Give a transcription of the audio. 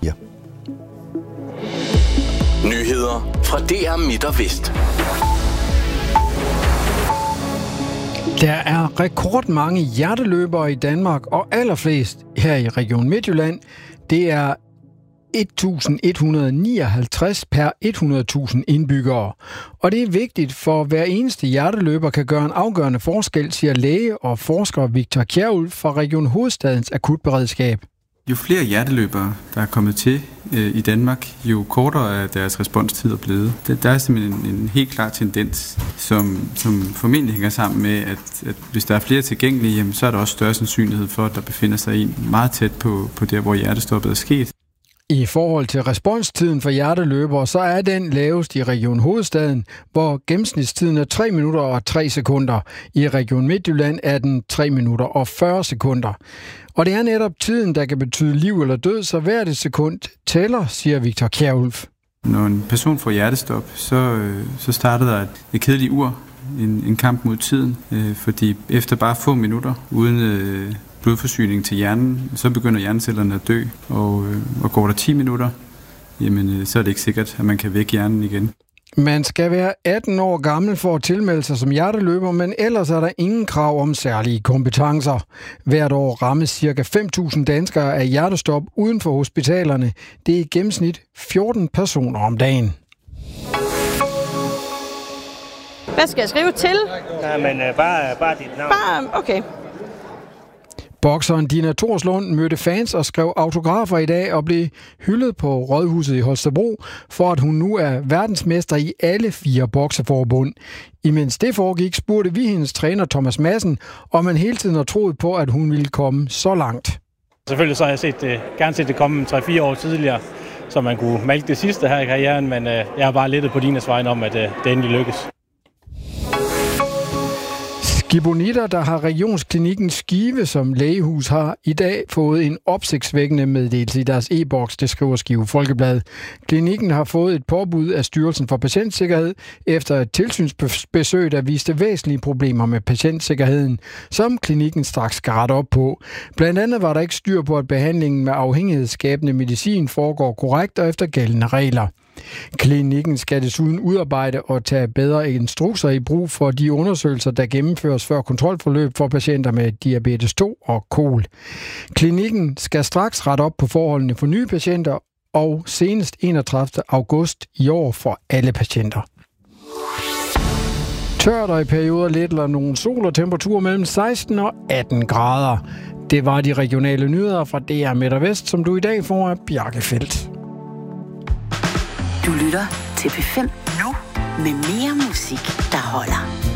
Ja. Nyheder fra DR Midt og Vest. Der er rekordmange hjerteløbere i Danmark, og allerflest her i Region Midtjylland. Det er 1159 per 100.000 indbyggere. Og det er vigtigt, for hver eneste hjerteløber kan gøre en afgørende forskel, siger læge og forsker Victor Kjærulf fra Region Hovedstadens akutberedskab. Jo flere hjerteløbere, der er kommet til i Danmark, jo kortere er deres responstid blevet. Der er simpelthen en helt klar tendens, som formentlig hænger sammen med, at hvis der er flere tilgængelige, jamen, så er der også større sandsynlighed for, at der befinder sig en meget tæt på der, hvor hjertestoppet er sket. I forhold til responstiden for hjerteløbere, så er den lavest i Region Hovedstaden, hvor gennemsnitstiden er 3 minutter og 3 sekunder. I Region Midtjylland er den 3 minutter og 40 sekunder. Og det er netop tiden, der kan betyde liv eller død, så hvert et sekund tæller, siger Victor Kjærulf. Når en person får hjertestop, så starter der et kedeligt ur, en kamp mod tiden, fordi efter bare få minutter uden blodforsyning til hjernen, så begynder hjernecellerne at dø, og går der 10 minutter, jamen, så er det ikke sikkert, at man kan vække hjernen igen. Man skal være 18 år gammel for at tilmelde sig som hjerteløber, men ellers er der ingen krav om særlige kompetencer. Hvert år rammes ca. 5.000 danskere af hjertestop uden for hospitalerne. Det er i gennemsnit 14 personer om dagen. Hvad skal jeg skrive til? Nej, men bare dit navn. Okay. Bokseren Dina Torslund mødte fans og skrev autografer i dag og blev hyldet på Rådhuset i Holstebro, for at hun nu er verdensmester i alle 4 bokseforbund. Imens det foregik, spurgte vi hendes træner Thomas Madsen, om han hele tiden har troet på, at hun ville komme så langt. Selvfølgelig så har jeg gerne set det komme 3-4 år tidligere, så man kunne malke det sidste her i karrieren, men jeg har bare lettet på Dinas vegne om, at det endelig lykkes. Skibonitter, der har Regionsklinikken Skive som lægehus, har i dag fået en opsigtsvækkende meddelelse i deres e-boks, det skriver Skive Folkeblad. Klinikken har fået et påbud af Styrelsen for Patientsikkerhed efter et tilsynsbesøg, der viste væsentlige problemer med patientsikkerheden, som klinikken straks skal rette op på. Blandt andet var der ikke styr på, at behandlingen med afhængighedsskabende medicin foregår korrekt og efter gældende regler. Klinikken skal desuden udarbejde og tage bedre instrukser i brug for de undersøgelser, der gennemføres før kontrolforløb for patienter med diabetes 2 og kol. Klinikken skal straks rette op på forholdene for nye patienter og senest 31. august i år for alle patienter. Tørt og i perioder lidt eller nogle sol og temperaturer mellem 16 og 18 grader. Det var de regionale nyheder fra DR Midt og Vest, som du i dag får af Bjarke Feldt. Du lytter til P5 nu med mere musik, der holder.